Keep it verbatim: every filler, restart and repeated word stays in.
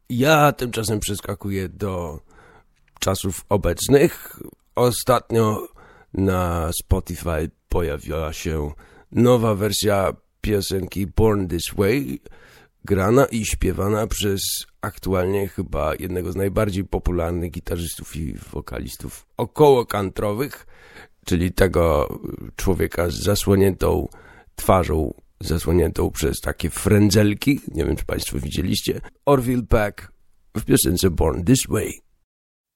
Ja tymczasem przeskakuję do czasów obecnych. Ostatnio na Spotify pojawiła się nowa wersja piosenki Born This Way, grana i śpiewana przez aktualnie chyba jednego z najbardziej popularnych gitarzystów i wokalistów okołokantrowych, czyli tego człowieka z zasłoniętą twarzą, zasłoniętą przez takie frędzelki. Nie wiem, czy Państwo widzieliście. Orville Peck w piosence Born This Way.